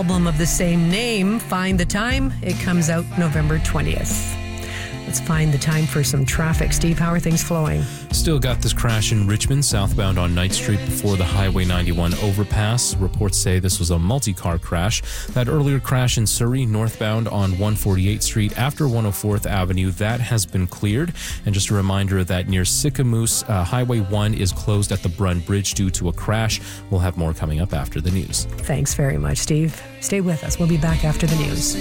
Album of the same name, Find the Time. It comes out November 20th. Let's find the time for some traffic. Steve, how are things flowing? Still got this crash in Richmond, southbound on Knight Street before the Highway 91 overpass. Reports say this was a multi-car crash. That earlier crash in Surrey, northbound on 148th Street after 104th Avenue, that has been cleared. And just a reminder that near Sicamous, Highway 1 is closed at the Brun Bridge due to a crash. We'll have more coming up after the news. Thanks very much, Steve. Stay with us. We'll be back after the news.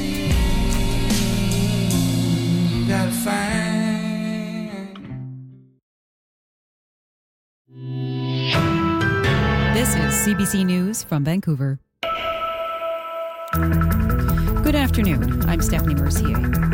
This is CBC News from Vancouver. Good afternoon. I'm Stephanie Mercier.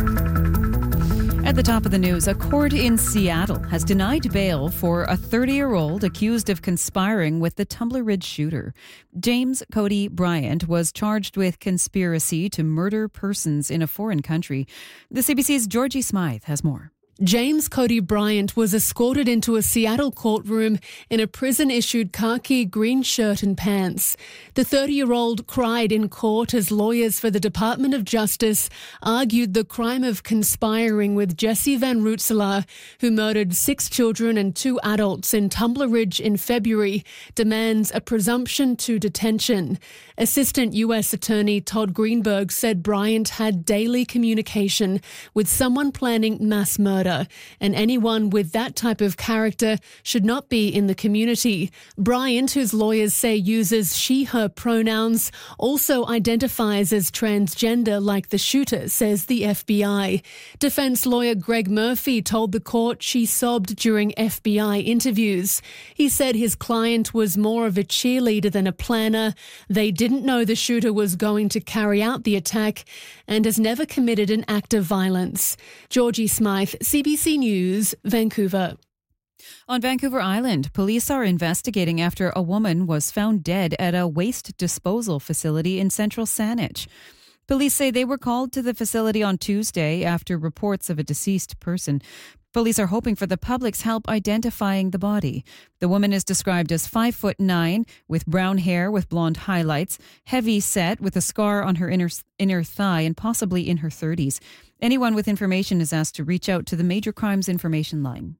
At the top of the news, a court in Seattle has denied bail for a 30-year-old accused of conspiring with the Tumbler Ridge shooter. James Cody Bryant was charged with conspiracy to murder persons in a foreign country. The CBC's Georgie Smythe has more. James Cody Bryant was escorted into a Seattle courtroom in a prison-issued khaki green shirt and pants. The 30-year-old cried in court as lawyers for the Department of Justice argued the crime of conspiring with Jesse Van Rootselaar, who murdered 6 children and 2 adults in Tumbler Ridge in February, demands a presumption to detention. Assistant U.S. Attorney Todd Greenberg said Bryant had daily communication with someone planning mass murder, and anyone with that type of character should not be in the community. Bryant, whose lawyers say uses she/her pronouns, also identifies as transgender like the shooter, says the FBI. Defense lawyer Greg Murphy told the court she sobbed during FBI interviews. He said his client was more of a cheerleader than a planner. They didn't know the shooter was going to carry out the attack and has never committed an act of violence. Georgie Smythe, CBC News, Vancouver. On Vancouver Island, police are investigating after a woman was found dead at a waste disposal facility in central Saanich. Police say they were called to the facility on Tuesday after reports of a deceased person. Police are hoping for the public's help identifying the body. The woman is described as 5'9", with brown hair with blonde highlights, heavy set with a scar on her inner thigh and possibly in her 30s. Anyone with information is asked to reach out to the Major Crimes Information Line.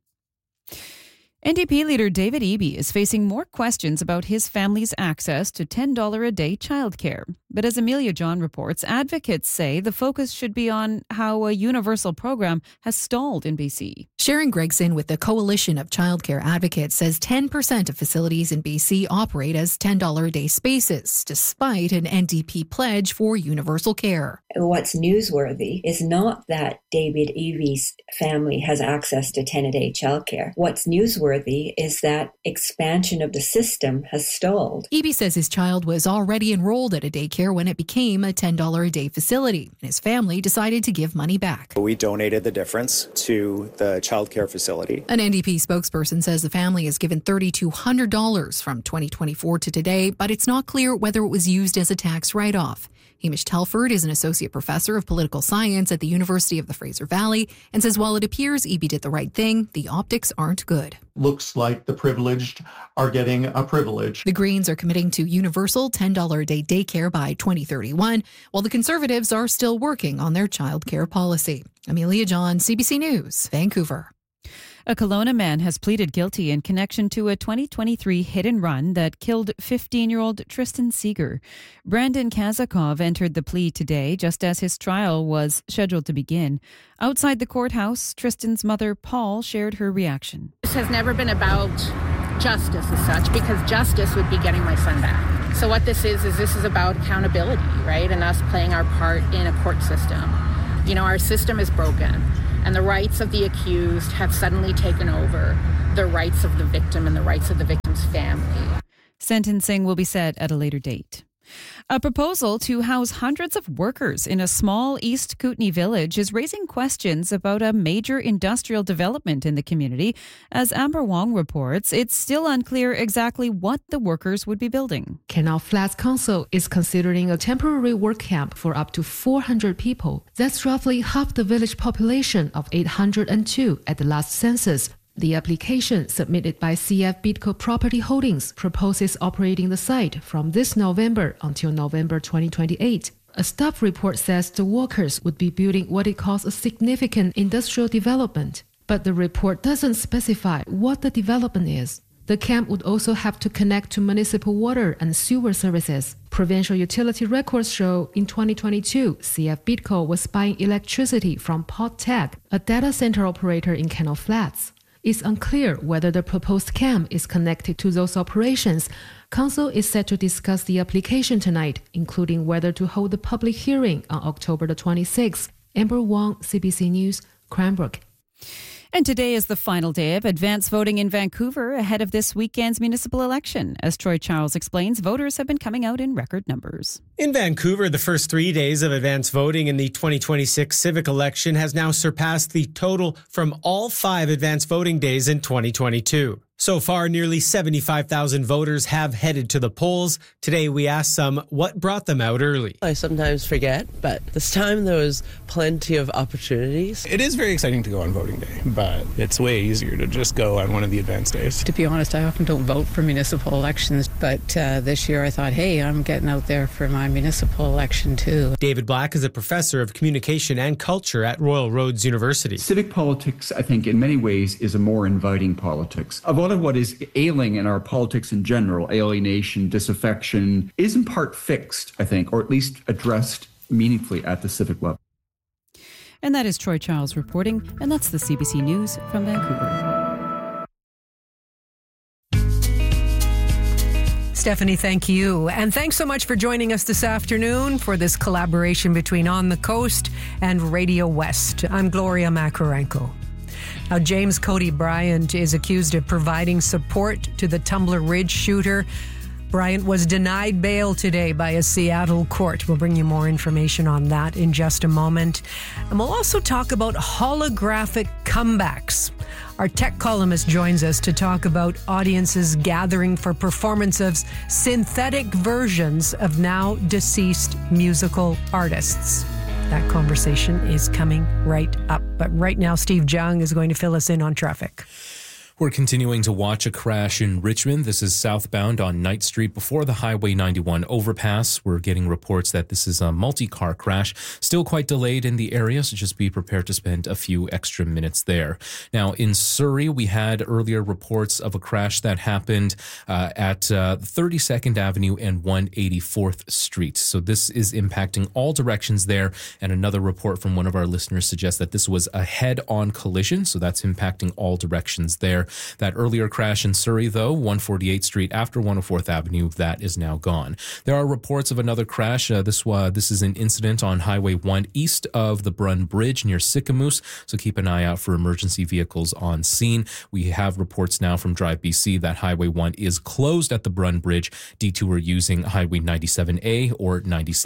NDP leader David Eby is facing more questions about his family's access to $10 a day childcare. But as Amelia John reports, advocates say the focus should be on how a universal program has stalled in BC. Sharon Gregson with the Coalition of Childcare Advocates says 10% of facilities in BC operate as $10 a day spaces, despite an NDP pledge for universal care. What's newsworthy is not that David Eby's family has access to 10-a-day childcare. What's newsworthy is that expansion of the system has stalled. Eby says his child was already enrolled at a daycare when it became a $10 a day facility, and his family decided to give money back. We donated the difference to the childcare facility. An NDP spokesperson says the family has given $3,200 from 2024 to today, but it's not clear whether it was used as a tax write-off. Hamish Telford is an associate professor of political science at the University of the Fraser Valley and says while it appears Eby did the right thing, the optics aren't good. Looks like the privileged are getting a privilege. The Greens are committing to universal $10 a day daycare by 2031, while the Conservatives are still working on their childcare policy. Amelia John, CBC News, Vancouver. A Kelowna man has pleaded guilty in connection to a 2023 hit-and-run that killed 15-year-old Tristan Seeger. Brandon Kazakov entered the plea today, just as his trial was scheduled to begin. Outside the courthouse, Tristan's mother, Paul, shared her reaction. This has never been about justice as such, because justice would be getting my son back. So what this is about accountability, right, and us playing our part in a court system. You know, our system is broken. And the rights of the accused have suddenly taken over the rights of the victim and the rights of the victim's family. Sentencing will be set at a later date. A proposal to house hundreds of workers in a small East Kootenay village is raising questions about a major industrial development in the community. As Amber Wong reports, it's still unclear exactly what the workers would be building. Canal Flats Council is considering a temporary work camp for up to 400 people. That's roughly half the village population of 802 at the last census. The application submitted by CF Bidco Property Holdings proposes operating the site from this November until November 2028. A staff report says the workers would be building what it calls a significant industrial development, but the report doesn't specify what the development is. The camp would also have to connect to municipal water and sewer services. Provincial utility records show in 2022, CF Bidco was buying electricity from PodTech, a data center operator in Canal Flats. It's unclear whether the proposed camp is connected to those operations. Council is set to discuss the application tonight, including whether to hold the public hearing on October the 26th. Amber Wong, CBC News, Cranbrook. And today is the final day of advance voting in Vancouver ahead of this weekend's municipal election. As Troy Charles explains, voters have been coming out in record numbers. In Vancouver, the first 3 days of advance voting in the 2026 civic election has now surpassed the total from all 5 advance voting days in 2022. So far, nearly 75,000 voters have headed to the polls. Today, we asked some what brought them out early. I sometimes forget, but this time there was plenty of opportunities. It is very exciting to go on voting day, but it's way easier to just go on one of the advance days. To be honest, I often don't vote for municipal elections, but this year I thought, hey, I'm getting out there for my municipal election too. David Black is a professor of communication and culture at Royal Roads University. Civic politics, I think, in many ways is a more inviting politics. A lot of what is ailing in our politics in general, alienation, disaffection, is in part fixed, I think, or at least addressed meaningfully at the civic level. And that is Troy Charles reporting, and that's the CBC News from Vancouver. Stephanie, thank you. And thanks so much for joining us this afternoon for this collaboration between On the Coast and Radio West. I'm Gloria Makarenko. Now, James Cody Bryant is accused of providing support to the Tumbler Ridge shooter. Bryant was denied bail today by a Seattle court. We'll bring you more information on that in just a moment. And we'll also talk about holographic comebacks. Our tech columnist joins us to talk about audiences gathering for performance of synthetic versions of now deceased musical artists. That conversation is coming right up. But right now, Steve Jung is going to fill us in on traffic. We're continuing to watch a crash in Richmond. This is southbound on Knight Street before the Highway 91 overpass. We're getting reports that this is a multi-car crash. Still quite delayed in the area, so just be prepared to spend a few extra minutes there. Now, in Surrey, we had earlier reports of a crash that happened at 32nd Avenue and 184th Street. So this is impacting all directions there. And another report from one of our listeners suggests that this was a head-on collision, so that's impacting all directions there. That earlier crash in Surrey, though, 148th Street after 104th Avenue, that is now gone. There are reports of another crash. This is an incident on Highway 1 east of the Brun Bridge near Sicamous, so keep an eye out for emergency vehicles on scene. We have reports now from Drive BC that Highway 1 is closed at the Brun Bridge. Detour using Highway 97A or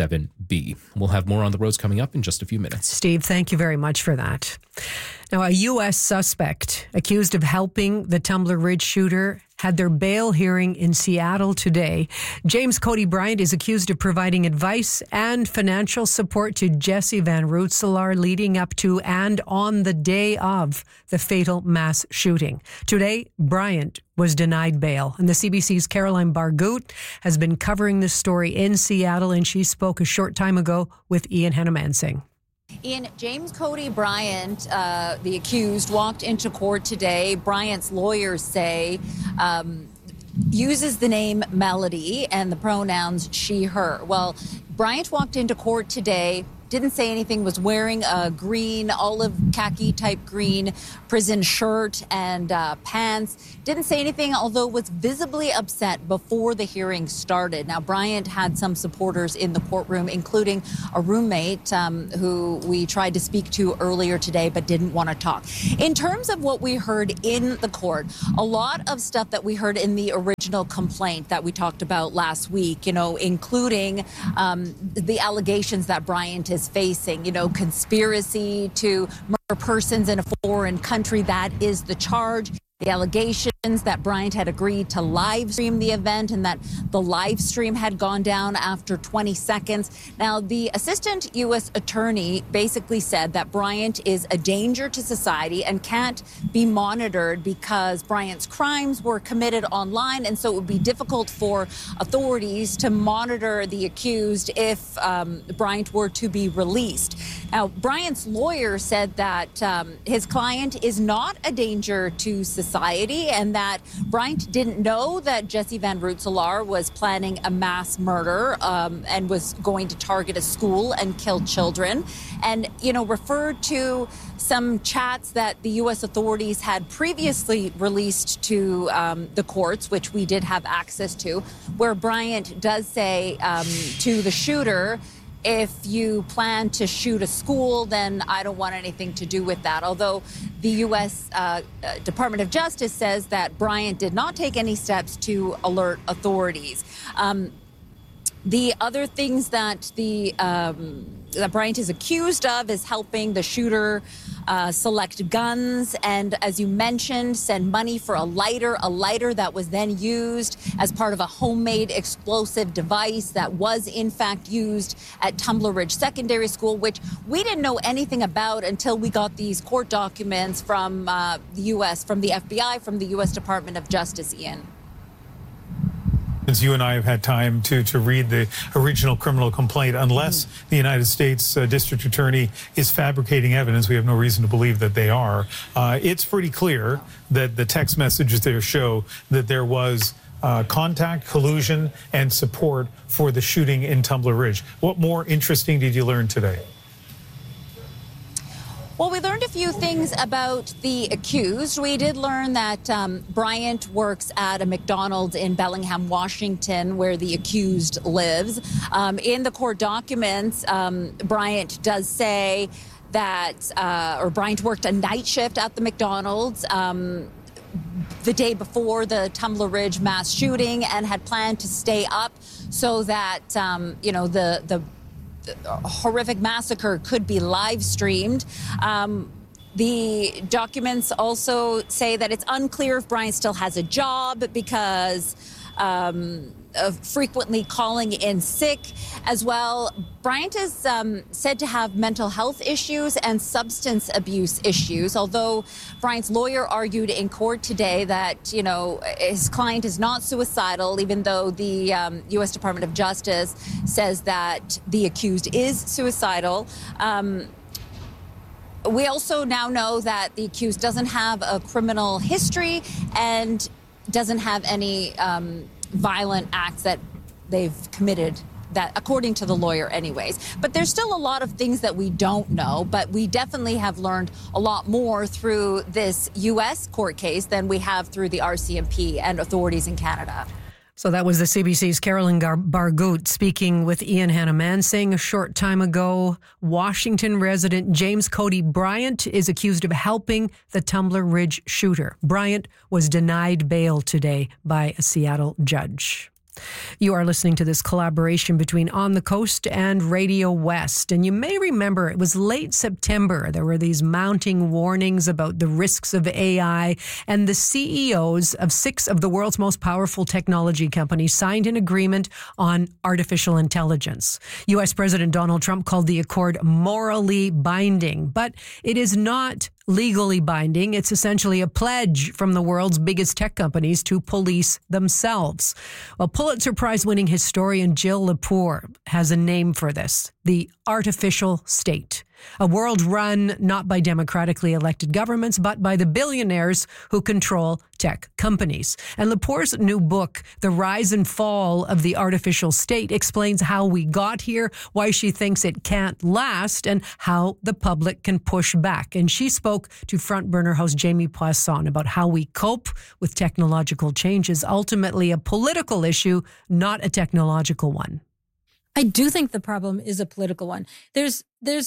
97B. We'll have more on the roads coming up in just a few minutes. Steve, thank you very much for that. Now, a U.S. suspect accused of helping the Tumbler Ridge shooter had their bail hearing in Seattle today. James Cody Bryant is accused of providing advice and financial support to Jesse Van Rootselaar leading up to and on the day of the fatal mass shooting. Today, Bryant was denied bail, and the CBC's Caroline Bargout has been covering this story in Seattle, and she spoke a short time ago with Ian Hannamansing. Ian, James Cody Bryant, the accused, walked into court today. Bryant's lawyers say uses the name Melody and the pronouns she, her. Well, Bryant walked into court today, didn't say anything, was wearing a green, olive khaki type green prison shirt and pants. Didn't say anything, although was visibly upset before the hearing started. Now, Bryant had some supporters in the courtroom, including a roommate who we tried to speak to earlier today but didn't want to talk. In terms of what we heard in the court, a lot of stuff that we heard in the original complaint that we talked about last week, including the allegations that Bryant is facing, conspiracy to murder persons in a foreign country. That is the charge. the allegations that Bryant had agreed to live stream the event and that the live stream had gone down after 20 seconds. Now, the assistant U.S. attorney basically said that Bryant is a danger to society and can't be monitored because Bryant's crimes were committed online, and so it would be difficult for authorities to monitor the accused if Bryant were to be released. Now, Bryant's lawyer said that his client is not a danger to society and that Bryant didn't know that Jesse Van Rootselaar was planning a mass murder and was going to target a school and kill children, and, referred to some chats that the U.S. authorities had previously released to the courts, which we did have access to, where Bryant does say to the shooter, if you plan to shoot a school, then I don't want anything to do with that. Although the U.S. Department of Justice says that Bryant did not take any steps to alert authorities. The other things that that Bryant is accused of is helping the shooter select guns and, as you mentioned, send money for a lighter that was then used as part of a homemade explosive device that was in fact used at Tumbler Ridge Secondary School, which we didn't know anything about until we got these court documents from the U.S., from the FBI, from the U.S. Department of Justice, Ian. Since you and I have had time to read the original criminal complaint, unless the United States District Attorney is fabricating evidence, we have no reason to believe that they are. It's pretty clear that the text messages there show that there was contact, collusion, and support for the shooting in Tumbler Ridge. What more interesting did you learn today? Well, we learned a few things about the accused. We did learn that Bryant works at a McDonald's in Bellingham, Washington, where the accused lives. In the court documents, Bryant does say that, Bryant worked a night shift at the McDonald's the day before the Tumbler Ridge mass shooting and had planned to stay up so that, the horrific massacre could be live streamed. The documents also say that it's unclear if Bryant still has a job because of frequently calling in sick as well. Bryant is said to have mental health issues and substance abuse issues, although Bryant's lawyer argued in court today that, his client is not suicidal, even though the U.S. Department of Justice says that the accused is suicidal. We also now know that the accused doesn't have a criminal history and doesn't have any violent acts that they've committed, that according to the lawyer anyways. But there's still a lot of things that we don't know, but we definitely have learned a lot more through this U.S. court case than we have through the RCMP and authorities in Canada. So that was the CBC's Carolyn Bargut speaking with Ian Hannah-Mansing. A short time ago, Washington resident James Cody Bryant is accused of helping the Tumbler Ridge shooter. Bryant was denied bail today by a Seattle judge. You are listening to this collaboration between On the Coast and Radio West. And you may remember it was late September. There were these mounting warnings about the risks of AI, and the CEOs of 6 of the world's most powerful technology companies signed an agreement on artificial intelligence. U.S. President Donald Trump called the accord morally binding, but it is not legally binding. It's essentially a pledge from the world's biggest tech companies to police themselves. Well, Pulitzer Prize-winning historian Jill Lepore has a name for this: the artificial state. A world run not by democratically elected governments, but by the billionaires who control tech companies. And Lepore's new book, The Rise and Fall of the Artificial State, explains how we got here, why she thinks it can't last, and how the public can push back. And she spoke to Front Burner host Jamie Poisson about how we cope with technological changes, ultimately a political issue, not a technological one. I do think the problem is a political one. There's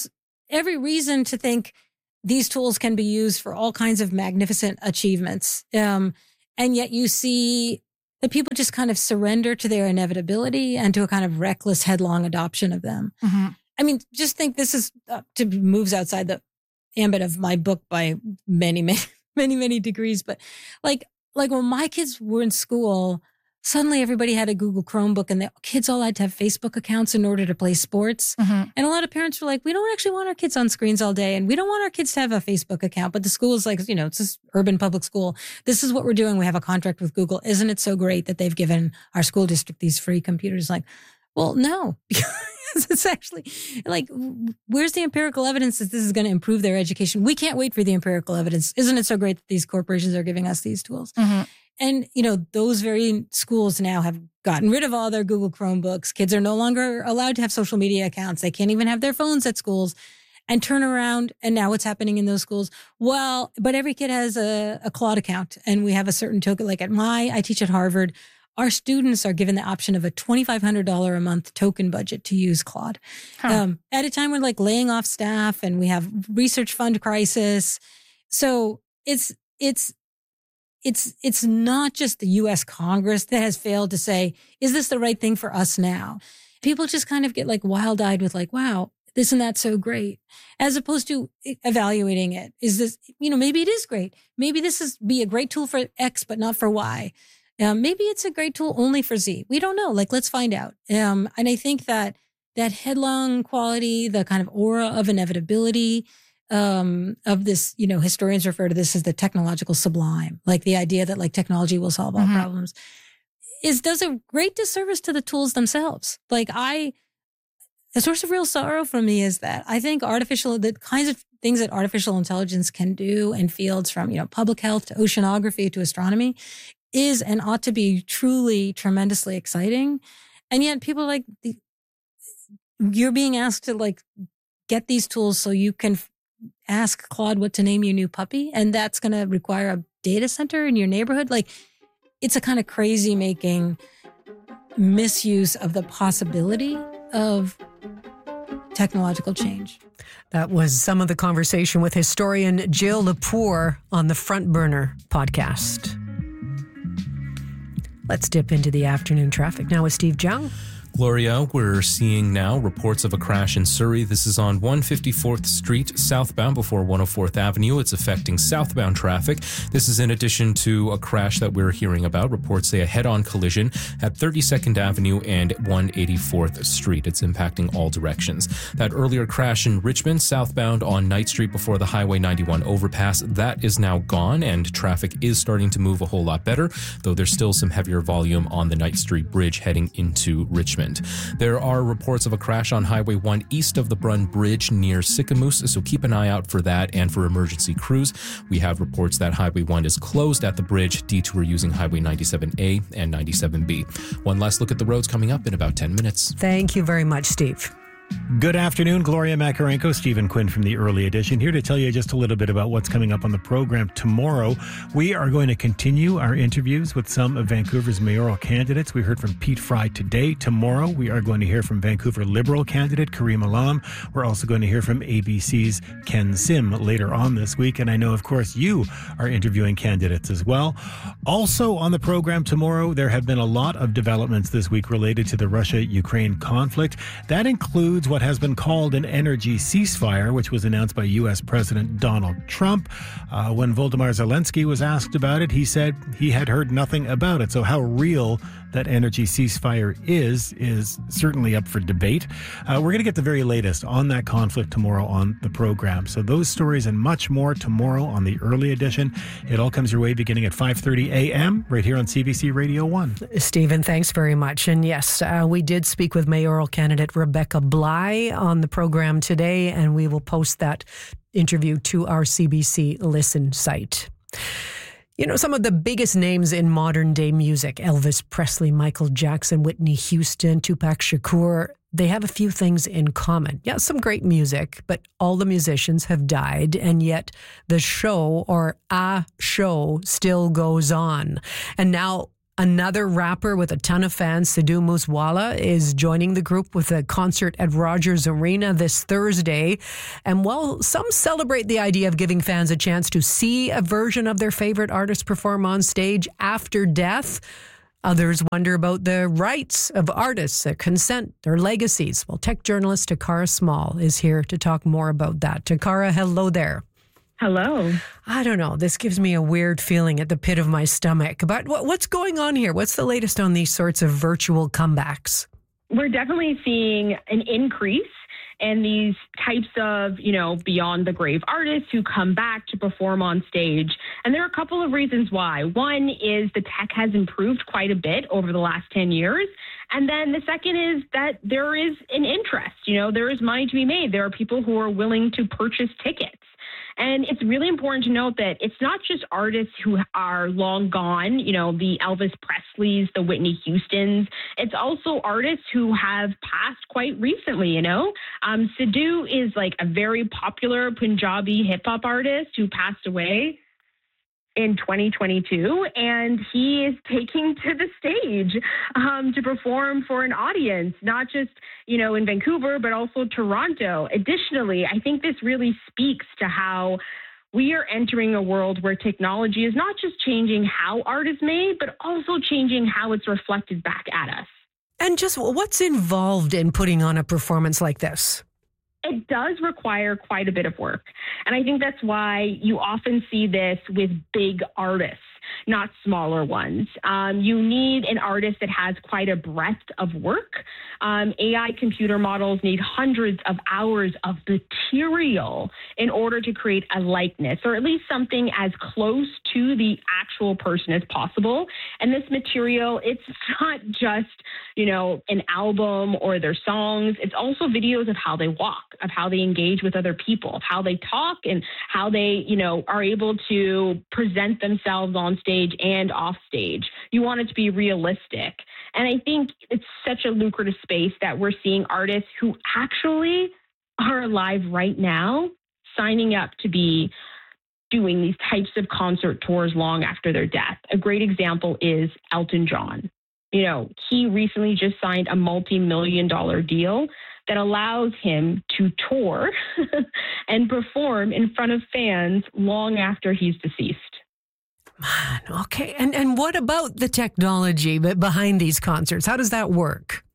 every reason to think these tools can be used for all kinds of magnificent achievements. And yet you see that people just kind of surrender to their inevitability and to a kind of reckless, headlong adoption of them. Mm-hmm. I mean, just think this is moves outside the ambit of my book by many, many, many, many degrees. But like when my kids were in school, suddenly everybody had a Google Chromebook and the kids all had to have Facebook accounts in order to play sports. And a lot of parents were like, we don't actually want our kids on screens all day and we don't want our kids to have a Facebook account. But the school is like, it's this urban public school. This is what we're doing. We have a contract with Google. Isn't it so great that they've given our school district these free computers? Like, well, no, because it's actually like, where's the empirical evidence that this is going to improve their education? We can't wait for the empirical evidence. Isn't it so great that these corporations are giving us these tools? And, those very schools now have gotten rid of all their Google Chromebooks. Kids are no longer allowed to have social media accounts. They can't even have their phones at schools and turn around. And now what's happening in those schools? Well, but every kid has a Claude account and we have a certain token. Like I teach at Harvard. Our students are given the option of a $2,500 a month token budget to use Claude. At a time when like laying off staff and we have research fund crisis. So it's not just the U.S. Congress that has failed to say, is this the right thing for us now? People just kind of get like wild-eyed with like, wow, isn't that so great? As opposed to evaluating it. Is this, maybe it is great. Maybe this be a great tool for X, but not for Y. Maybe it's a great tool only for Z. We don't know. Like, let's find out. And I think that headlong quality, the kind of aura of inevitability, of this, historians refer to this as the technological sublime, like the idea that like technology will solve all problems, does a great disservice to the tools themselves. Like a source of real sorrow for me is that I think the kinds of things that artificial intelligence can do in fields from, public health to oceanography to astronomy is and ought to be truly tremendously exciting. And yet people are like, you're being asked to like get these tools so you can ask Claude what to name your new puppy. And that's going to require a data center in your neighborhood. Like it's a kind of crazy making misuse of the possibility of technological change. That was some of the conversation with historian Jill Lepore on the Front Burner podcast. Let's dip into the afternoon traffic now with Steve Jung. Gloria, we're seeing now reports of a crash in Surrey. This is on 154th Street, southbound before 104th Avenue. It's affecting southbound traffic. This is in addition to a crash that we're hearing about. Reports say a head-on collision at 32nd Avenue and 184th Street. It's impacting all directions. That earlier crash in Richmond, southbound on Knight Street before the Highway 91 overpass, that is now gone and traffic is starting to move a whole lot better, though there's still some heavier volume on the Knight Street Bridge heading into Richmond. There are reports of a crash on Highway 1 east of the Brun Bridge near Sicamous, so keep an eye out for that and for emergency crews. We have reports that Highway 1 is closed at the bridge. Detour using Highway 97A and 97B. One last look at the roads coming up in about 10 minutes. Thank you very much, Steve. Good afternoon, Gloria Makarenko, Stephen Quinn from the Early Edition, here to tell you just a little bit about what's coming up on the program tomorrow. We are going to continue our interviews with some of Vancouver's mayoral candidates. We heard from Pete Fry today. Tomorrow, we are going to hear from Vancouver Liberal candidate Karim Alam. We're also going to hear from ABC's Ken Sim later on this week. And I know, of course, you are interviewing candidates as well. Also on the program tomorrow, there have been a lot of developments this week related to the Russia-Ukraine conflict. That includes what has been called an energy ceasefire, which was announced by U.S. President Donald Trump. When Volodymyr Zelensky was asked about it, he said he had heard nothing about it. So how real that energy ceasefire is certainly up for debate. We're going to get the very latest on that conflict tomorrow on the program. So those stories and much more tomorrow on the Early Edition. It all comes your way beginning at 5:30 a.m. right here on CBC Radio 1. Stephen, thanks very much. And yes, we did speak with mayoral candidate Rebecca Bly on the program today, and we will post that interview to our CBC Listen site. You know, some of the biggest names in modern day music, Elvis Presley, Michael Jackson, Whitney Houston, Tupac Shakur, they have a few things in common. Yeah, some great music, but all the musicians have died, and yet the show or a show still goes on. And now another rapper with a ton of fans, Sidhu Moosewala, is joining the group with a concert at Rogers Arena this Thursday. And while some celebrate the idea of giving fans a chance to see a version of their favorite artist perform on stage after death, others wonder about the rights of artists, their consent, their legacies. Well, tech journalist Takara Small is here to talk more about that. Takara, hello there. Hello. I don't know. This gives me a weird feeling at the pit of my stomach. But what's going on here? What's the latest on these sorts of virtual comebacks? We're definitely seeing an increase in these types of, beyond the grave artists who come back to perform on stage. And there are a couple of reasons why. One is the tech has improved quite a bit over the last 10 years. And then the second is that there is an interest. There is money to be made. There are people who are willing to purchase tickets. And it's really important to note that it's not just artists who are long gone, the Elvis Presleys, the Whitney Houstons. It's also artists who have passed quite recently, Sidhu is like a very popular Punjabi hip hop artist who passed away in 2022, and he is taking to the stage to perform for an audience, not just, in Vancouver, but also Toronto. Additionally, I think this really speaks to how we are entering a world where technology is not just changing how art is made, but also changing how it's reflected back at us. And just what's involved in putting on a performance like this? It does require quite a bit of work. And I think that's why you often see this with big artists, not smaller ones. You need an artist that has quite a breadth of work. AI computer models need hundreds of hours of material in order to create a likeness, or at least something as close to the actual person as possible. And this material, it's not just, an album or their songs. It's also videos of how they walk, of how they engage with other people, of how they talk, and how they, are able to present themselves on stage and off stage. You want it to be realistic. And I think it's such a lucrative space that we're seeing artists who actually are alive right now signing up to be doing these types of concert tours long after their death. A great example is Elton John. He recently just signed a multi-million-dollar deal that allows him to tour and perform in front of fans long after he's deceased. Man, okay. And what about the technology behind these concerts? How does that work?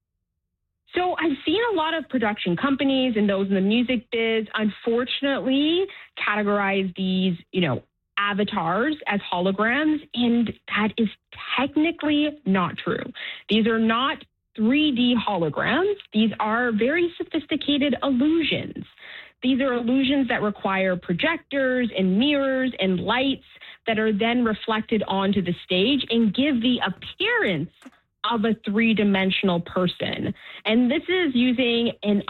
So I've seen a lot of production companies and those in the music biz, unfortunately, categorize these, avatars as holograms, and that is technically not true. These are not 3D holograms. These are very sophisticated illusions. These are illusions that require projectors and mirrors and lights that are then reflected onto the stage and give the appearance of a three-dimensional person. And this is using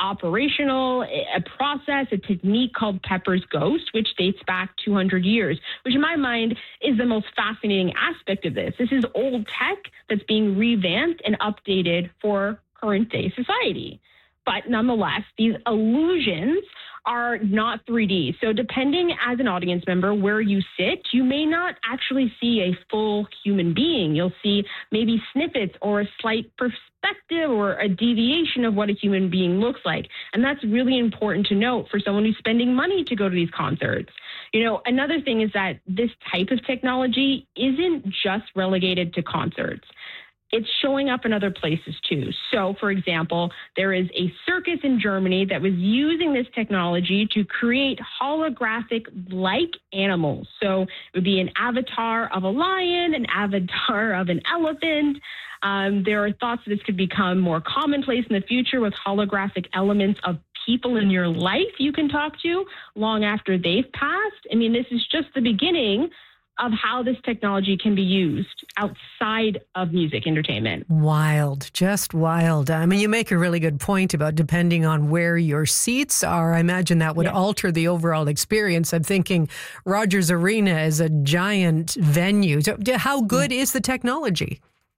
a process, a technique called Pepper's Ghost, which dates back 200 years, which in my mind is the most fascinating aspect of this. This is old tech that's being revamped and updated for current day society. But nonetheless, these illusions are not 3D. So depending as an audience member where you sit, you may not actually see a full human being. You'll see maybe snippets or a slight perspective or a deviation of what a human being looks like. And that's really important to note for someone who's spending money to go to these concerts. Another thing is that this type of technology isn't just relegated to concerts. It's showing up in other places too. So, for example, there is a circus in Germany that was using this technology to create holographic-like animals. So it would be an avatar of a lion, an avatar of an elephant. There are thoughts that this could become more commonplace in the future with holographic elements of people in your life you can talk to long after they've passed. I mean, this is just the beginning of how this technology can be used outside of music entertainment. Wild, just wild. I mean, you make a really good point about depending on where your seats are. I imagine that would alter the overall experience. I'm thinking Rogers Arena is a giant venue. So how good is the technology?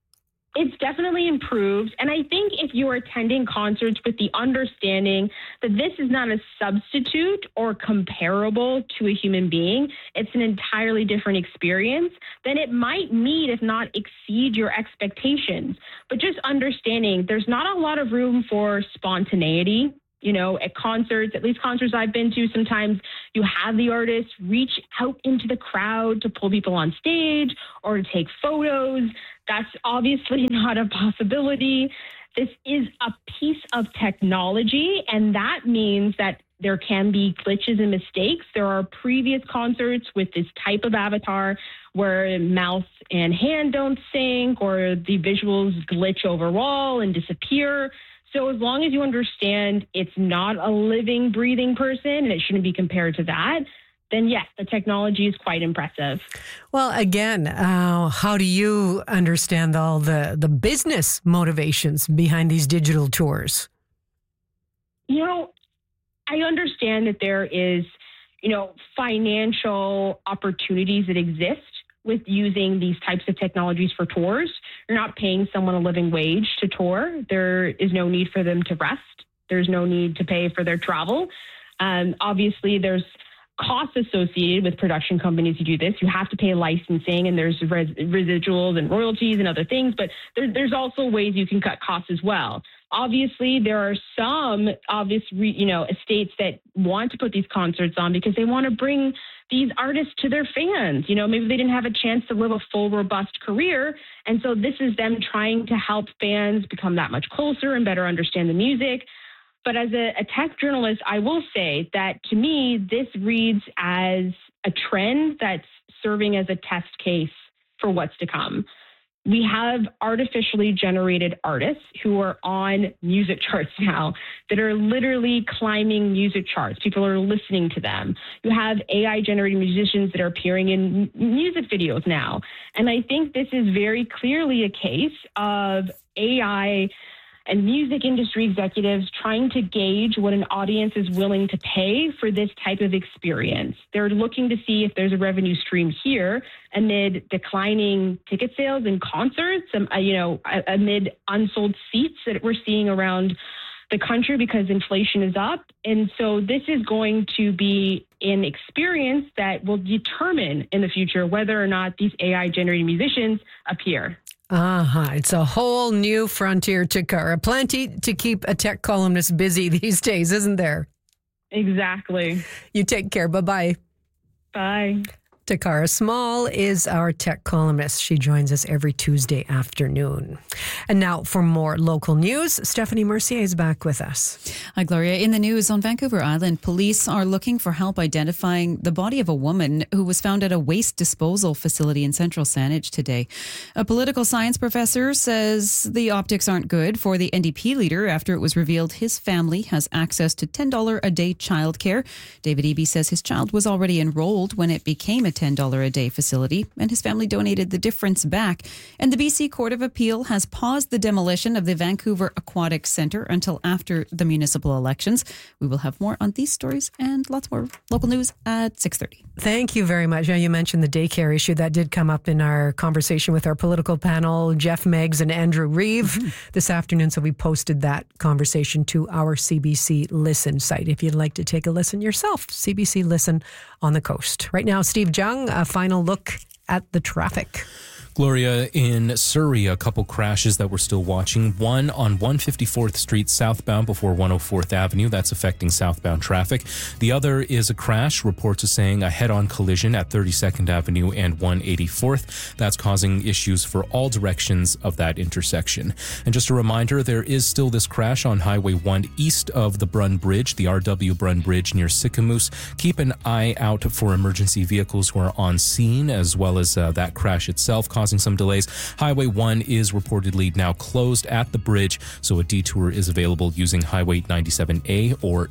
It's definitely improved. And I think if you're attending concerts with the understanding that this is not a substitute or comparable to a human being, it's an entirely different experience, then it might meet, if not exceed, your expectations. But just understanding there's not a lot of room for spontaneity. At concerts, at least concerts I've been to, sometimes you have the artist reach out into the crowd to pull people on stage or to take photos. That's obviously not a possibility. This is a piece of technology, and that means that there can be glitches and mistakes. There are previous concerts with this type of avatar where mouth and hand don't sync or the visuals glitch overall and disappear. So as long as you understand it's not a living, breathing person and it shouldn't be compared to that, then yes, the technology is quite impressive. Well, again, how do you understand all the business motivations behind these digital tours? I understand that there is, financial opportunities that exist with using these types of technologies for tours. You're not paying someone a living wage to tour. There is no need for them to rest. There's no need to pay for their travel. Obviously, there's costs associated with production companies who do this. You have to pay licensing, and there's residuals and royalties and other things, but there's also ways you can cut costs as well. Obviously, there are some estates that want to put these concerts on because they want to bring these artists to their fans. Maybe they didn't have a chance to live a full, robust career. And so this is them trying to help fans become that much closer and better understand the music. But as a tech journalist, I will say that to me, this reads as a trend that's serving as a test case for what's to come. We have artificially generated artists who are on music charts now that are literally climbing music charts. People are listening to them. You have AI-generated musicians that are appearing in music videos now. And I think this is very clearly a case of AI and music industry executives trying to gauge what an audience is willing to pay for this type of experience. They're looking to see if there's a revenue stream here amid declining ticket sales and concerts, amid unsold seats that we're seeing around the country because inflation is up. And so this is going to be an experience that will determine in the future whether or not these AI-generated musicians appear. It's a whole new frontier, Takara. Plenty to keep a tech columnist busy these days, isn't there? Exactly. You take care. Bye-bye. Bye. Takara Small is our tech columnist. She joins us every Tuesday afternoon. And now for more local news, Stephanie Mercier is back with us. Hi, Gloria. In the news on Vancouver Island, police are looking for help identifying the body of a woman who was found at a waste disposal facility in Central Saanich today. A political science professor says the optics aren't good for the NDP leader after it was revealed his family has access to $10 a day childcare. David Eby says his child was already enrolled when it became a $10 a day facility, and his family donated the difference back. And the BC Court of Appeal has paused the demolition of the Vancouver Aquatic Centre until after the municipal elections. We will have more on these stories and lots more local news at 6:30. Thank you very much. You mentioned the daycare issue. That did come up in our conversation with our political panel, Jeff Meggs and Andrew Reeve this afternoon. So we posted that conversation to our CBC Listen site. If you'd like to take a listen yourself, CBC Listen on the coast. Right now, Steve Jung, a final look at the traffic. Gloria, in Surrey, a couple crashes that we're still watching. One on 154th Street southbound before 104th Avenue. That's affecting southbound traffic. The other is a crash. Reports are saying a head-on collision at 32nd Avenue and 184th. That's causing issues for all directions of that intersection. And just a reminder, there is still this crash on Highway 1 east of the Brun Bridge, the RW Brun Bridge near Sicamous. Keep an eye out for emergency vehicles who are on scene, as well as that crash itself causing some delays. Highway 1 is reportedly now closed at the bridge, so a detour is available using Highway 97A or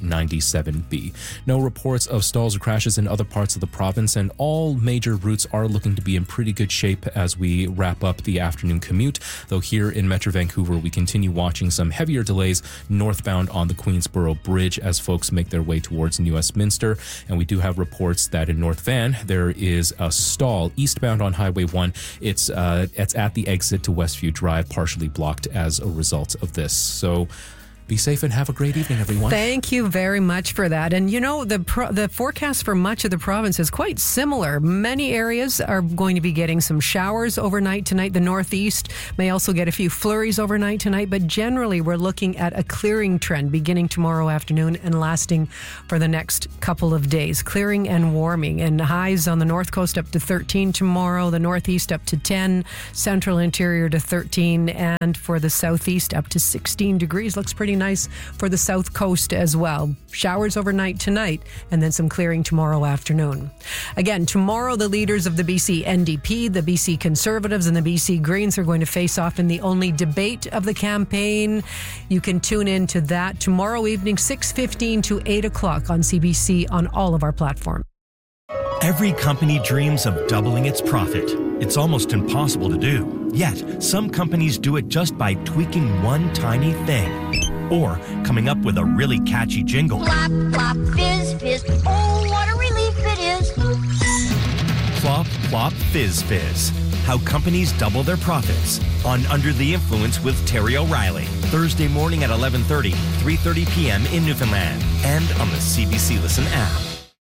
97B. No reports of stalls or crashes in other parts of the province, and all major routes are looking to be in pretty good shape as we wrap up the afternoon commute. Though here in Metro Vancouver, we continue watching some heavier delays northbound on the Queensboro Bridge as folks make their way towards New Westminster. And we do have reports that in North Van, there is a stall eastbound on Highway 1. It's at the exit to Westview Drive, partially blocked as a result of this. So be safe and have a great evening, everyone. Thank you very much for that. And the forecast for much of the province is quite similar. Many areas are going to be getting some showers overnight tonight. The northeast may also get a few flurries overnight tonight, but generally we're looking at a clearing trend beginning tomorrow afternoon and lasting for the next couple of days. Clearing and warming, and highs on the north coast up to 13 tomorrow, the northeast up to 10, central interior to 13, and for the southeast up to 16 degrees. Looks pretty pretty nice for the south coast as well. Showers overnight tonight and then some clearing tomorrow afternoon. Again, tomorrow the leaders of the BC NDP, the BC Conservatives and the BC Greens are going to face off in the only debate of the campaign. You can tune in to that tomorrow evening, 6:15 to 8 o'clock on CBC on all of our platforms. Every company dreams of doubling its profit. It's almost impossible to do. Yet, some companies do it just by tweaking one tiny thing. Or coming up with a really catchy jingle. Plop, plop, fizz, fizz. Oh, what a relief it is. Plop, plop, fizz, fizz. How companies double their profits. On Under the Influence with Terry O'Reilly. Thursday morning at 11:30, 3:30 p.m. in Newfoundland. And on the CBC Listen app.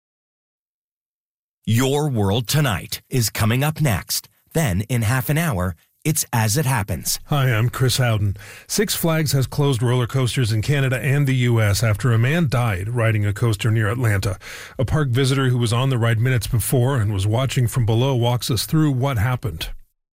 Your World Tonight is coming up next. Then, in half an hour, it's As It Happens. Hi, I'm Chris Howden. Six Flags has closed roller coasters in Canada and the U.S. after a man died riding a coaster near Atlanta. A park visitor who was on the ride minutes before and was watching from below walks us through what happened.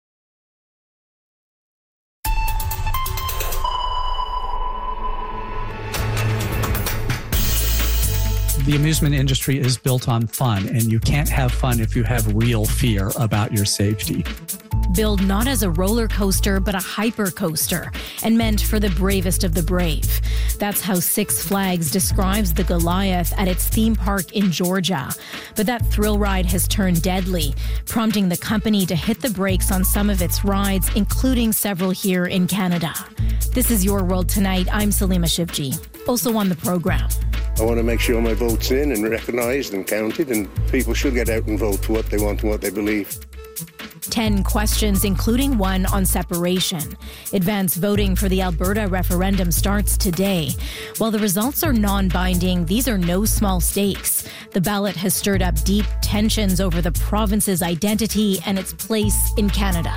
The amusement industry is built on fun, and you can't have fun if you have real fear about your safety. Billed not as a roller coaster, but a hyper coaster, and meant for the bravest of the brave. That's how Six Flags describes the Goliath at its theme park in Georgia. But that thrill ride has turned deadly, prompting the company to hit the brakes on some of its rides, including several here in Canada. This is Your World Tonight. I'm Salima Shivji. Also on the program. I want to make sure my vote's in and recognised and counted, and people should get out and vote for what they want and what they believe. 10 questions, including one on separation. Advance voting for the Alberta referendum starts today. While the results are non-binding, these are no small stakes. The ballot has stirred up deep tensions over the province's identity and its place in Canada.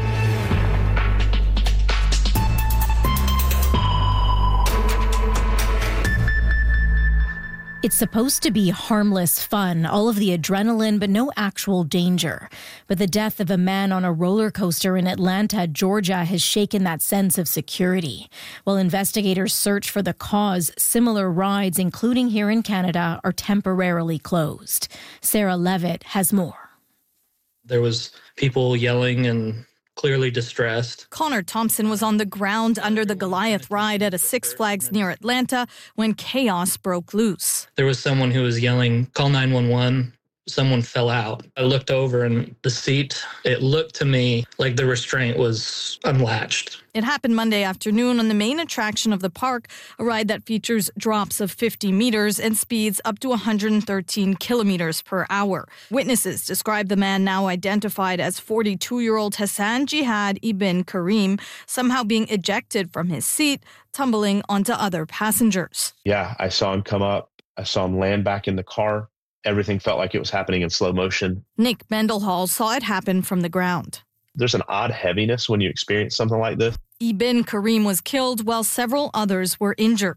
It's supposed to be harmless fun, all of the adrenaline, but no actual danger. But the death of a man on a roller coaster in Atlanta, Georgia, has shaken that sense of security. While investigators search for the cause, similar rides, including here in Canada, are temporarily closed. Sarah Levitt has more. There was people yelling and clearly distressed. Connor Thompson was on the ground under the Goliath ride at a Six Flags near Atlanta when chaos broke loose. There was someone who was yelling, "Call 911." Someone fell out. I looked over and the seat, it looked to me like the restraint was unlatched. It happened Monday afternoon on the main attraction of the park, a ride that features drops of 50 meters and speeds up to 113 kilometers per hour. Witnesses describe the man, now identified as 42-year-old Hassan Jihad Ibn Karim, somehow being ejected from his seat, tumbling onto other passengers. Yeah, I saw him come up. I saw him land back in the car. Everything felt like it was happening in slow motion. Nick Mendelhall saw it happen from the ground. There's an odd heaviness when you experience something like this. Ibn Karim was killed while several others were injured.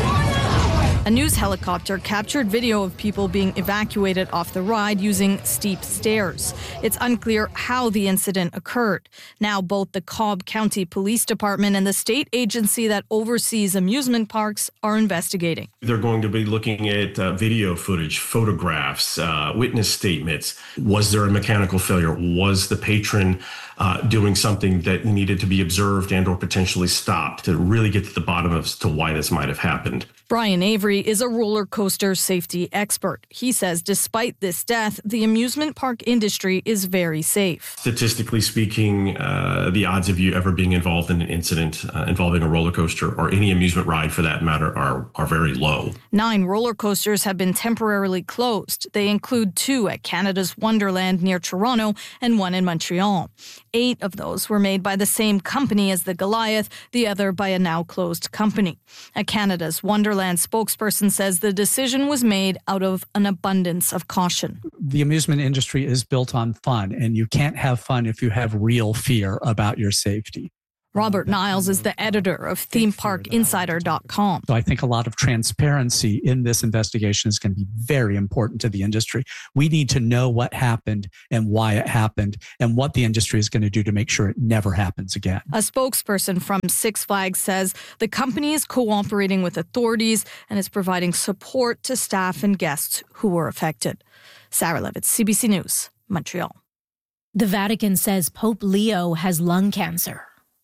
A news helicopter captured video of people being evacuated off the ride using steep stairs. It's unclear how the incident occurred. Now, both the Cobb County Police Department and the state agency that oversees amusement parks are investigating. They're going to be looking at video footage, photographs, witness statements. Was there a mechanical failure? Was the patron doing something that needed to be observed and or potentially stopped, to really get to the bottom as to why this might have happened? Brian Avery is a roller coaster safety expert. He says despite this death, the amusement park industry is very safe. Statistically speaking, the odds of you ever being involved in an incident involving a roller coaster or any amusement ride for that matter are very low. 9 roller coasters have been temporarily closed. They include 2 at Canada's Wonderland near Toronto and 1 in Montreal. 8 of those were made by the same company as the Goliath, the other by a now closed company. A Canada's Wonderland spokesperson says the decision was made out of an abundance of caution. The amusement industry is built on fun, and you can't have fun if you have real fear about your safety. Robert Niles is the editor of ThemeParkInsider.com. So I think a lot of transparency in this investigation is going to be very important to the industry. We need to know what happened and why it happened and what the industry is going to do to make sure it never happens again. A spokesperson from Six Flags says the company is cooperating with authorities and is providing support to staff and guests who were affected. Sarah Levitt, CBC News, Montreal. The Vatican says Pope Leo has lung cancer.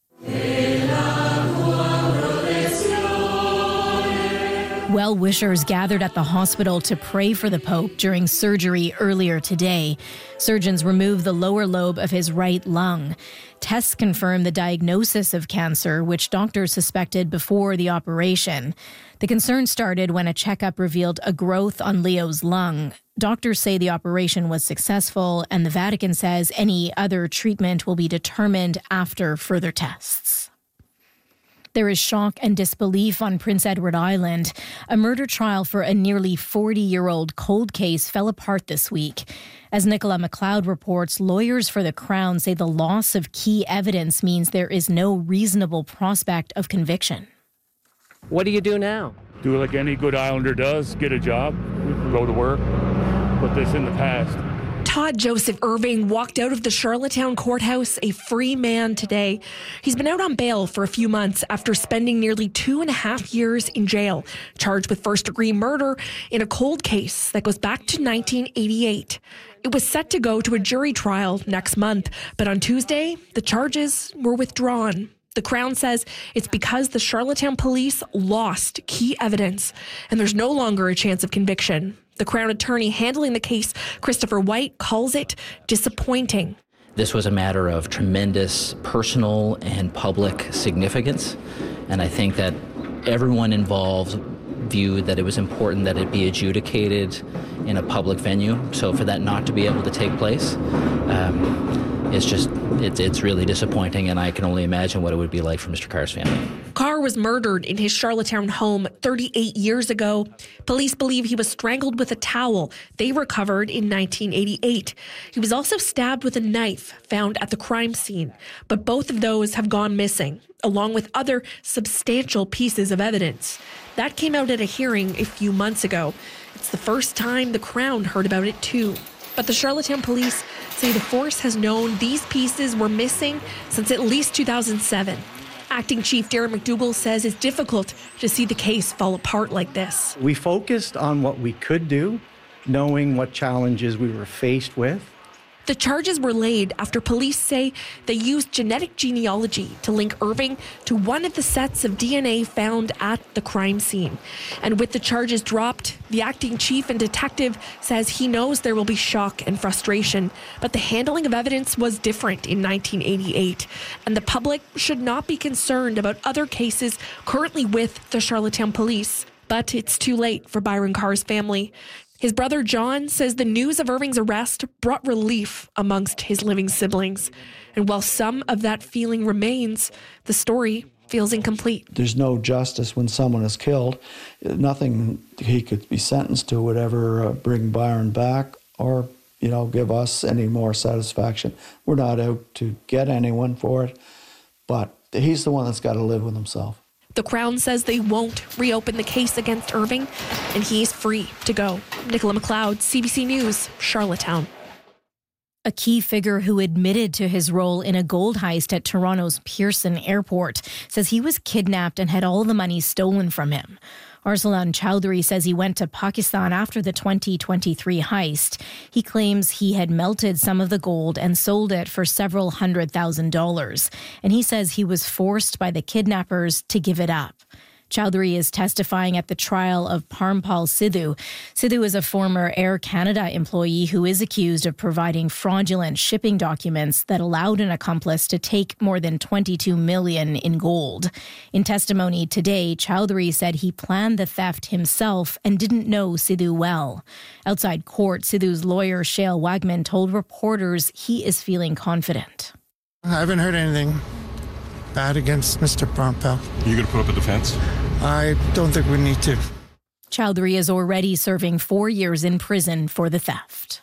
Well-wishers gathered at the hospital to pray for the Pope during surgery earlier today. Surgeons removed the lower lobe of his right lung. Tests confirmed the diagnosis of cancer, which doctors suspected before the operation. The concern started when a checkup revealed a growth on Leo's lung. Doctors say the operation was successful, and the Vatican says any other treatment will be determined after further tests. There is shock and disbelief on Prince Edward Island. A murder trial for a nearly 40-year-old cold case fell apart this week. As Nicola McLeod reports, lawyers for the Crown say the loss of key evidence means there is no reasonable prospect of conviction. What do you do now? Do like any good Islander does, get a job, go to work, put this in the past. Todd Joseph Irving walked out of the Charlottetown courthouse a free man today. He's been out on bail for a few months after spending nearly 2.5 years in jail, charged with first-degree murder in a cold case that goes back to 1988. It was set to go to a jury trial next month, but on Tuesday, the charges were withdrawn. The Crown says it's because the Charlottetown police lost key evidence, and there's no longer a chance of conviction. The Crown attorney handling the case, Christopher White, calls it disappointing. This was a matter of tremendous personal and public significance, and I think that everyone involved viewed that it was important that it be adjudicated in a public venue. So for that not to be able to take place, it's really disappointing, and I can only imagine what it would be like for Mr. Carr's family. Carr was murdered in his Charlottetown home 38 years ago. Police believe he was strangled with a towel they recovered in 1988. He was also stabbed with a knife found at the crime scene, but both of those have gone missing, along with other substantial pieces of evidence. That came out at a hearing a few months ago. It's the first time the Crown heard about it too. But the Charlottetown police say the force has known these pieces were missing since at least 2007. Acting Chief Darren McDougall says it's difficult to see the case fall apart like this. We focused on what we could do, knowing what challenges we were faced with. The charges were laid after police say they used genetic genealogy to link Irving to one of the sets of DNA found at the crime scene. And with the charges dropped, the acting chief and detective says he knows there will be shock and frustration, but the handling of evidence was different in 1988, and the public should not be concerned about other cases currently with the Charlottetown police. But it's too late for Byron Carr's family. His brother John says the news of Irving's arrest brought relief amongst his living siblings. And while some of that feeling remains, the story feels incomplete. There's no justice when someone is killed. Nothing he could be sentenced to would ever bring Byron back or, give us any more satisfaction. We're not out to get anyone for it, but he's the one that's got to live with himself. The Crown says they won't reopen the case against Irving, and he's free to go. Nicola McLeod, CBC News, Charlottetown. A key figure who admitted to his role in a gold heist at Toronto's Pearson Airport says he was kidnapped and had all the money stolen from him. Arsalan Chowdhury says he went to Pakistan after the 2023 heist. He claims he had melted some of the gold and sold it for several $100,000. And he says he was forced by the kidnappers to give it up. Chowdhury is testifying at the trial of Parmpal Sidhu. Sidhu is a former Air Canada employee who is accused of providing fraudulent shipping documents that allowed an accomplice to take more than $22 million in gold. In testimony today, Chowdhury said he planned the theft himself and didn't know Sidhu well. Outside court, Sidhu's lawyer, Shail Wagman, told reporters he is feeling confident. I haven't heard anything bad against Mr. Parmpal. Are you going to put up a defense? I don't think we need to. Chowdhury is already serving 4 years in prison for the theft.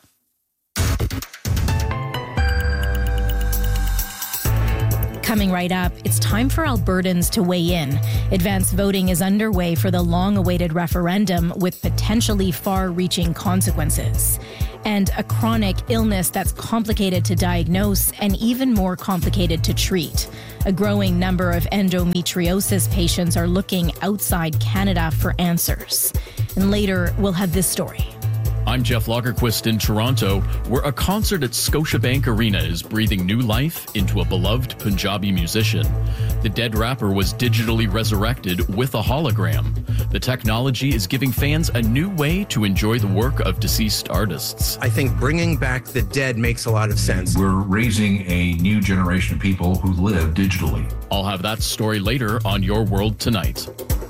Coming right up, it's time for Albertans to weigh in. Advanced voting is underway for the long-awaited referendum with potentially far-reaching consequences. And a chronic illness that's complicated to diagnose and even more complicated to treat. A growing number of endometriosis patients are looking outside Canada for answers. And later, we'll have this story. I'm Jeff Lagerquist in Toronto, where a concert at Scotiabank Arena is breathing new life into a beloved Punjabi musician. The dead rapper was digitally resurrected with a hologram. The technology is giving fans a new way to enjoy the work of deceased artists. I think bringing back the dead makes a lot of sense. We're raising a new generation of people who live digitally. I'll have that story later on Your World Tonight.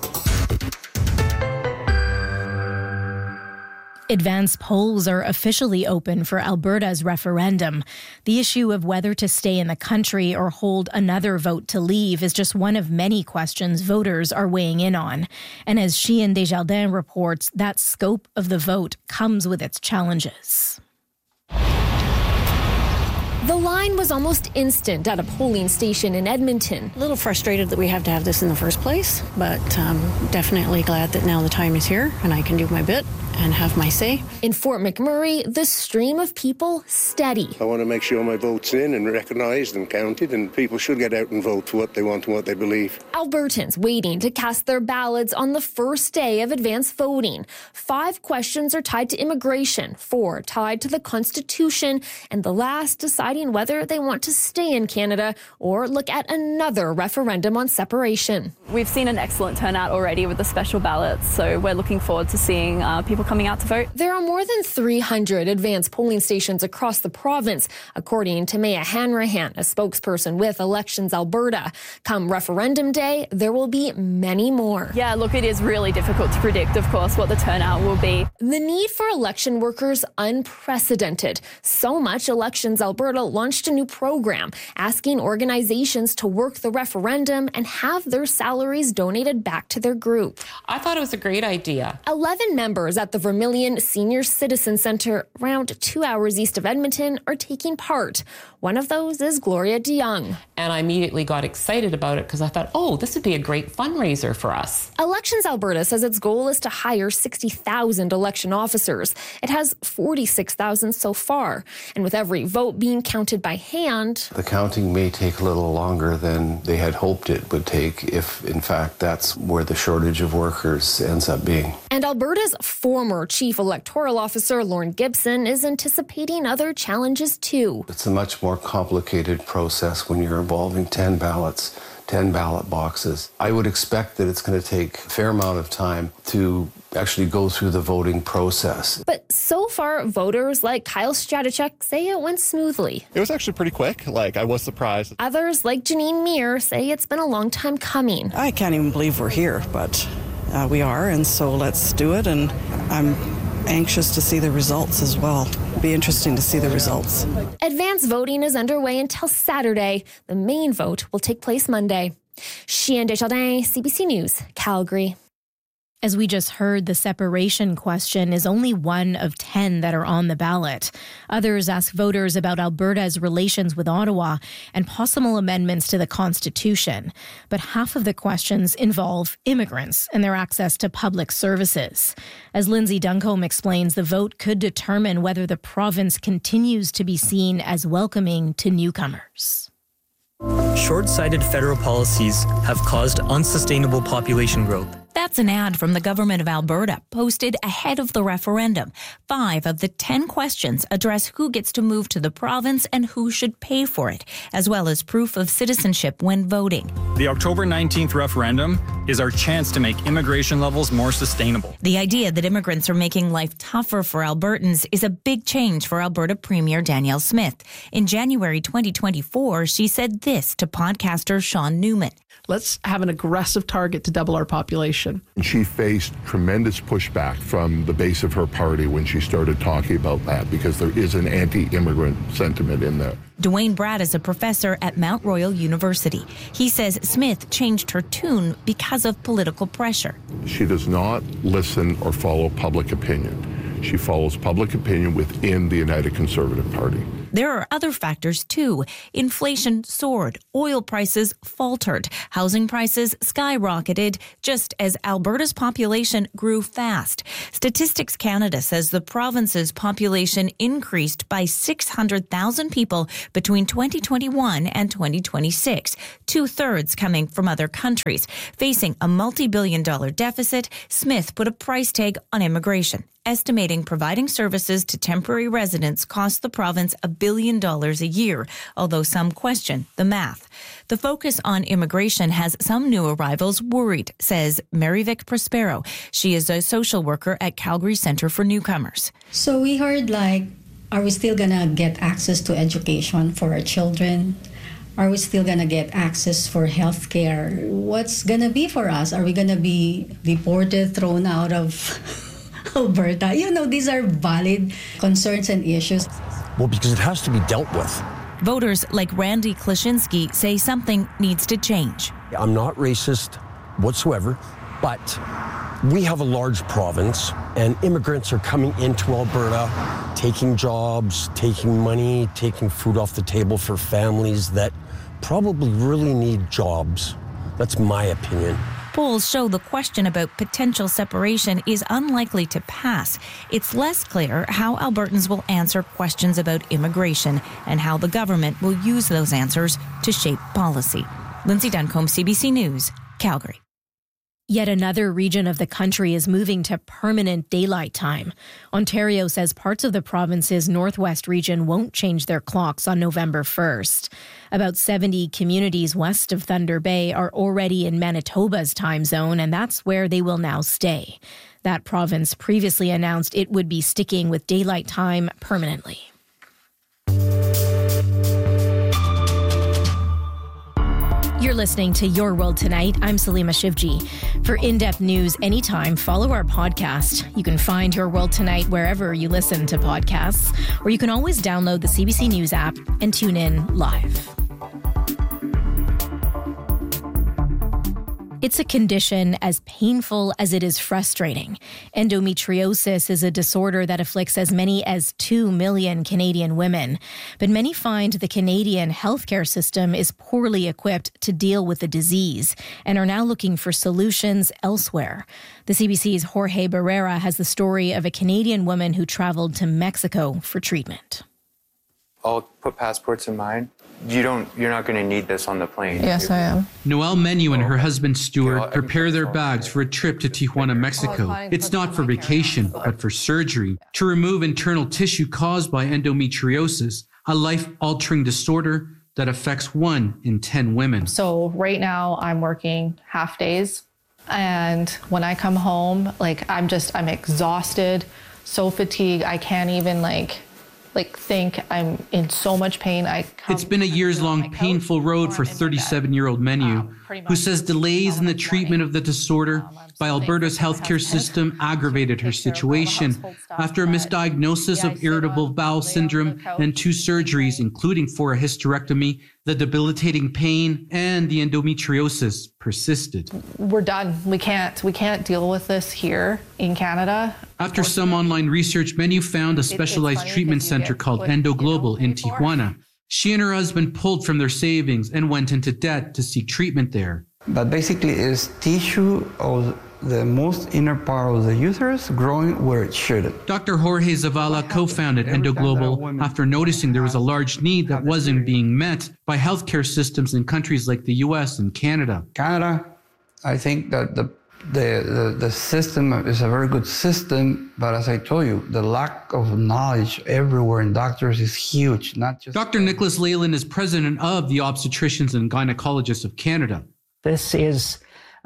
Advance polls are officially open for Alberta's referendum. The issue of whether to stay in the country or hold another vote to leave is just one of many questions voters are weighing in on. And as Sheehan Desjardins reports, that scope of the vote comes with its challenges. The line was almost instant at a polling station in Edmonton. A little frustrated that we have to have this in the first place, but definitely glad that now the time is here and I can do my bit and have my say. In Fort McMurray, the stream of people steady. I want to make sure my vote's in and recognised and counted, and people should get out and vote for what they want and what they believe. Albertans waiting to cast their ballots on the first day of advance voting. 5 questions are tied to immigration, 4 tied to the Constitution, and the last deciding whether they want to stay in Canada or look at another referendum on separation. We've seen an excellent turnout already with the special ballots, so we're looking forward to seeing people coming out to vote. There are more than 300 advance polling stations across the province, according to Maya Hanrahan, a spokesperson with Elections Alberta. Come referendum day, there will be many more. Yeah, look, it is really difficult to predict, of course, what the turnout will be. The need for election workers unprecedented. So much Elections Alberta launched a new program asking organizations to work the referendum and have their salaries donated back to their group. I thought it was a great idea. 11 members at the Vermilion Senior Citizen Centre, around 2 hours east of Edmonton, are taking part. One of those is Gloria DeYoung. And I immediately got excited about it because I thought, oh, this would be a great fundraiser for us. Elections Alberta says its goal is to hire 60,000 election officers. It has 46,000 so far. And with every vote being counted by hand, the counting may take a little longer than they had hoped it would take if, in fact, that's where the shortage of workers ends up being. And Alberta's former Chief Electoral Officer, Lorne Gibson, is anticipating other challenges too. It's a much more complicated process when you're involving 10 ballots, 10 ballot boxes. I would expect that it's going to take a fair amount of time to actually go through the voting process. But so far, voters like Kyle Stratichuk say it went smoothly. It was actually pretty quick. I was surprised. Others like Janine Meir say it's been a long time coming. I can't even believe we're here, but we are, and so let's do it. And I'm anxious to see the results as well. It'll be interesting to see the results. Advance voting is underway until Saturday. The main vote will take place Monday. Sheehan Desjardins, CBC News, Calgary. As we just heard, the separation question is only one of 10 that are on the ballot. Others ask voters about Alberta's relations with Ottawa and possible amendments to the Constitution. But half of the questions involve immigrants and their access to public services. As Lindsay Duncombe explains, the vote could determine whether the province continues to be seen as welcoming to newcomers. Short-sighted federal policies have caused unsustainable population growth. That's an ad from the government of Alberta, posted ahead of the referendum. 5 of the 10 questions address who gets to move to the province and who should pay for it, as well as proof of citizenship when voting. The October 19th referendum is our chance to make immigration levels more sustainable. The idea that immigrants are making life tougher for Albertans is a big change for Alberta Premier Danielle Smith. In January 2024, she said this to podcaster Sean Newman. Let's have an aggressive target to double our population. She faced tremendous pushback from the base of her party when she started talking about that, because there is an anti-immigrant sentiment in there. Dwayne Bratt is a professor at Mount Royal University. He says Smith changed her tune because of political pressure. She does not listen or follow public opinion. She follows public opinion within the United Conservative Party. There are other factors too. Inflation soared, oil prices faltered, housing prices skyrocketed, just as Alberta's population grew fast. Statistics Canada says the province's population increased by 600,000 people between 2021 and 2026, 2/3 coming from other countries. Facing a multi-billion-dollar deficit, Smith put a price tag on immigration, estimating providing services to temporary residents cost the province $1 billion a year, although some question the math. The focus on immigration has some new arrivals worried, says Maryvic Prospero. She is a social worker at Calgary Centre for Newcomers. So we heard are we still going to get access to education for our children? Are we still going to get access for health care? What's going to be for us? Are we going to be deported, thrown out of Alberta? These are valid concerns and issues. Well, because it has to be dealt with. Voters like Randy Klashinsky say something needs to change. I'm not racist whatsoever, but we have a large province and immigrants are coming into Alberta, taking jobs, taking money, taking food off the table for families that probably really need jobs. That's my opinion. Polls show the question about potential separation is unlikely to pass. It's less clear how Albertans will answer questions about immigration and how the government will use those answers to shape policy. Lindsay Duncombe, CBC News, Calgary. Yet another region of the country is moving to permanent daylight time. Ontario says parts of the province's northwest region won't change their clocks on November 1st. About 70 communities west of Thunder Bay are already in Manitoba's time zone, and that's where they will now stay. That province previously announced it would be sticking with daylight time permanently. You're listening to Your World Tonight. I'm Salima Shivji. For in-depth news anytime, follow our podcast. You can find Your World Tonight wherever you listen to podcasts, or you can always download the CBC News app and tune in live. It's a condition as painful as it is frustrating. Endometriosis is a disorder that afflicts as many as 2 million Canadian women. But many find the Canadian healthcare system is poorly equipped to deal with the disease and are now looking for solutions elsewhere. The CBC's Jorge Barrera has the story of a Canadian woman who traveled to Mexico for treatment. I'll put passports in mine. You're not going to need this on the plane. Yes, I am. Noelle Menu and her husband Stuart prepare their bags for a trip to Tijuana, Mexico. It's not for vacation, but for surgery to remove internal tissue caused by endometriosis, a life-altering disorder that affects 1 in 10 women. So right now I'm working half days, and when I come home, I'm exhausted, so fatigued, I can't even think. I'm in so much pain. It's been a years-long painful road for 37-year-old Menu, who says delays in the treatment of the disorder by Alberta's healthcare system aggravated her situation after a misdiagnosis of irritable bowel syndrome and 2 surgeries, including for a hysterectomy. The debilitating pain and the endometriosis persisted. We're done. We can't deal with this here in Canada. After some online research, Menu found a specialized treatment center called Endo Global in Tijuana. She and her husband pulled from their savings and went into debt to seek treatment there. But basically it's tissue of the most inner part of the uterus growing where it shouldn't. Dr. Jorge Zavala co-founded Endo Global after noticing there was a large need that wasn't being met by healthcare systems in countries like the US and Canada. Canada, I think that the system is a very good system, but as I told you, the lack of knowledge everywhere in doctors is huge. Not just Dr. Nicholas Leyland is president of the Obstetricians and Gynecologists of Canada. This is,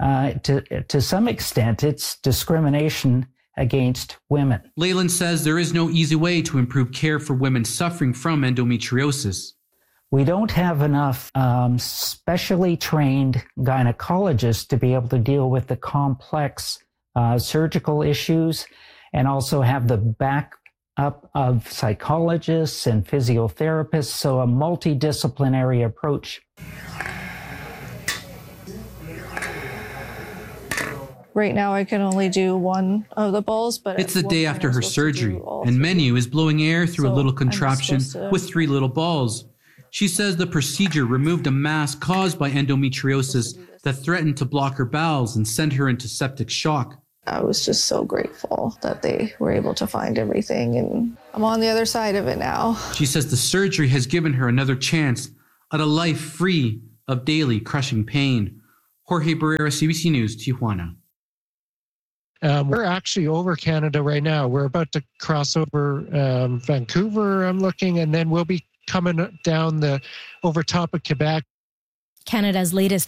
to some extent, it's discrimination against women. Leyland says there is no easy way to improve care for women suffering from endometriosis. We don't have enough specially trained gynecologists to be able to deal with the complex surgical issues and also have the backup of psychologists and physiotherapists, so a multidisciplinary approach. Right now I can only do one of the balls, but it's the day after her surgery, and Menu is blowing air through a little contraption with 3 little balls. She says the procedure removed a mass caused by endometriosis that threatened to block her bowels and send her into septic shock. I was just so grateful that they were able to find everything, and I'm on the other side of it now. She says the surgery has given her another chance at a life free of daily crushing pain. Jorge Barrera, CBC News, Tijuana. We're actually over Canada right now. We're about to cross over Vancouver, I'm looking, and then we'll be coming down over top of Quebec. Canada's latest